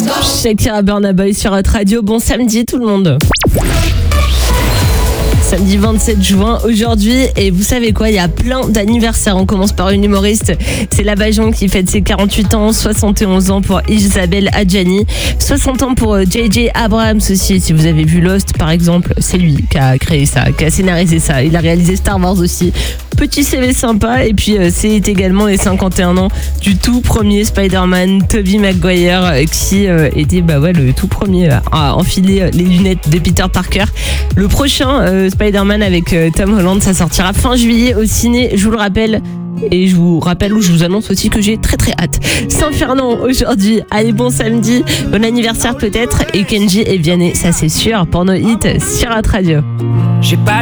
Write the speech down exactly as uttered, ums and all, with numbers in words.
Shakira Burna Boy sur Hot Radio. Bon samedi tout le monde. Samedi vingt-sept juin aujourd'hui, et vous savez quoi, il y a plein d'anniversaires. On commence par une humoriste, c'est Labajon qui fête ses quarante-huit ans, soixante et onze ans pour Isabelle Adjani, soixante ans pour J J Abrams aussi. Si vous avez vu Lost par exemple, c'est lui qui a créé ça, qui a scénarisé ça. Il a réalisé Star Wars aussi. Petit C V sympa. Et puis euh, c'est également les cinquante et un ans du tout premier Spider-Man, Tobey Maguire, euh, qui euh, était bah ouais, le tout premier euh, à enfiler les lunettes de Peter Parker. Le prochain euh, Spider-Man avec euh, Tom Holland, ça sortira fin juillet au ciné, je vous le rappelle. Et je vous rappelle ou je vous annonce aussi que j'ai très très hâte. Saint-Fernand aujourd'hui, allez bon samedi, bon anniversaire peut-être. Et Kenji et Vianney, ça c'est sûr, pour nos hits sur Hot Radio. J'ai pas